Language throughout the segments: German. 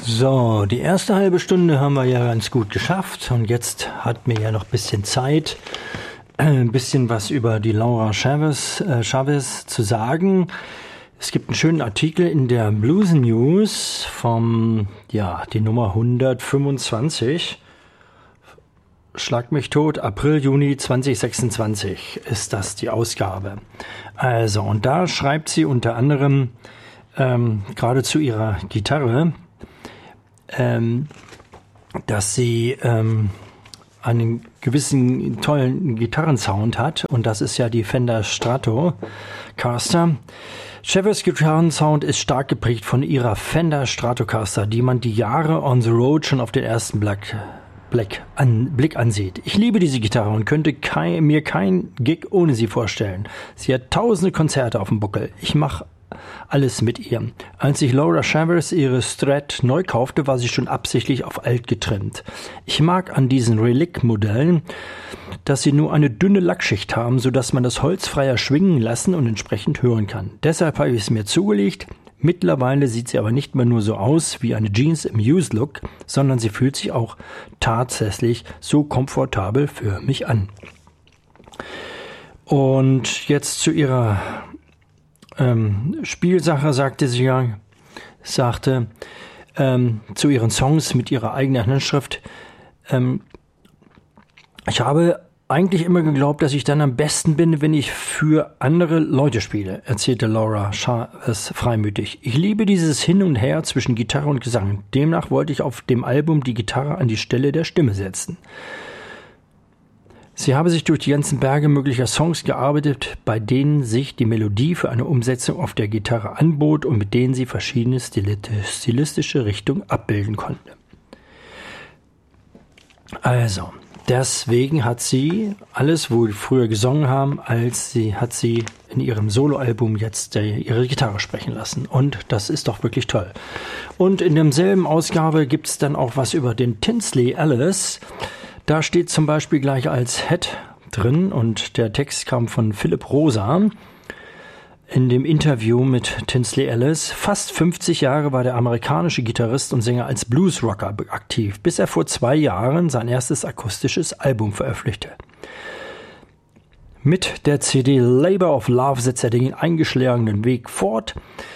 So, die erste halbe Stunde haben wir ja ganz gut geschafft und jetzt hat mir ja noch ein bisschen Zeit, ein bisschen was über die Laura Chavez zu sagen. Es gibt einen schönen Artikel in der Blues News die Nummer 125. Schlag mich tot, April, Juni 2026 ist das die Ausgabe. Also, und da schreibt sie unter anderem gerade zu ihrer Gitarre, dass sie einen gewissen tollen Gitarrensound hat und das ist ja die Fender Stratocaster. Chavez' Gitarrensound ist stark geprägt von ihrer Fender Stratocaster, die man die Jahre on the road schon auf den ersten Blick ansieht. Ich liebe diese Gitarre und könnte mir kein Gig ohne sie vorstellen. Sie hat tausende Konzerte auf dem Buckel. Ich mache alles mit ihr. Als ich Laura Chavez ihre Strat neu kaufte, war sie schon absichtlich auf alt getrimmt. Ich mag an diesen Relic-Modellen, dass sie nur eine dünne Lackschicht haben, sodass man das Holz freier schwingen lassen und entsprechend hören kann. Deshalb habe ich es mir zugelegt. Mittlerweile sieht sie aber nicht mehr nur so aus wie eine Jeans im Used-Look, sondern sie fühlt sich auch tatsächlich so komfortabel für mich an. Und jetzt zu ihrer Spielsache sagte zu ihren Songs mit ihrer eigenen Handschrift, ich habe eigentlich immer geglaubt, dass ich dann am besten bin, wenn ich für andere Leute spiele, erzählte Laura Chavez freimütig. Ich liebe dieses Hin und Her zwischen Gitarre und Gesang. Demnach wollte ich auf dem Album die Gitarre an die Stelle der Stimme setzen. Sie habe sich durch die ganzen Berge möglicher Songs gearbeitet, bei denen sich die Melodie für eine Umsetzung auf der Gitarre anbot und mit denen sie verschiedene stilistische Richtungen abbilden konnte. Also, deswegen hat sie alles, wo wir früher gesungen haben, hat sie in ihrem Soloalbum jetzt ihre Gitarre sprechen lassen. Und das ist doch wirklich toll. Und in derselben Ausgabe gibt es dann auch was über den Tinsley Ellis. Da steht zum Beispiel gleich als Head drin und der Text kam von Philipp Rosa in dem Interview mit Tinsley Ellis. Fast 50 Jahre war der amerikanische Gitarrist und Sänger als Bluesrocker aktiv, bis er vor 2 Jahren sein erstes akustisches Album veröffentlichte. Mit der CD Labor of Love setzt er den eingeschlagenen Weg fort.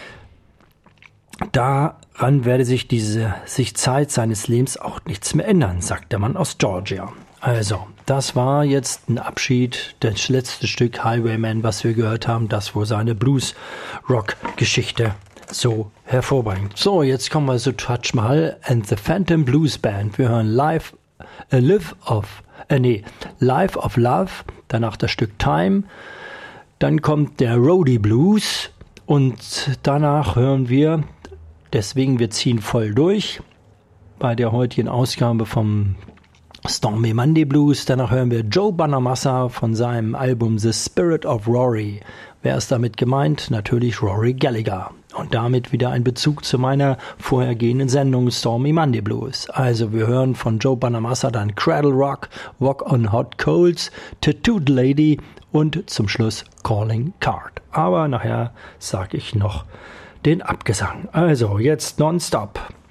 Daran werde sich Zeit seines Lebens auch nichts mehr ändern, sagt der Mann aus Georgia. Also, das war jetzt ein Abschied, das letzte Stück Highwayman, was wir gehört haben, das wo seine Blues-Rock-Geschichte so hervorbringt. So, jetzt kommen wir zu Taj Mahal and the Phantom Blues Band. Wir hören Life of Love, danach das Stück Time, dann kommt der Roadie Blues und danach hören wir, deswegen wir ziehen voll durch bei der heutigen Ausgabe vom Stormy Monday Blues. Danach hören wir Joe Bonamassa von seinem Album The Spirit of Rory. Wer ist damit gemeint? Natürlich Rory Gallagher. Und damit wieder ein Bezug zu meiner vorhergehenden Sendung Stormy Monday Blues. Also wir hören von Joe Bonamassa dann Cradle Rock, Walk on Hot Coals, Tattooed Lady und zum Schluss Calling Card. Aber nachher sage ich noch den Abgesang. Also jetzt nonstop.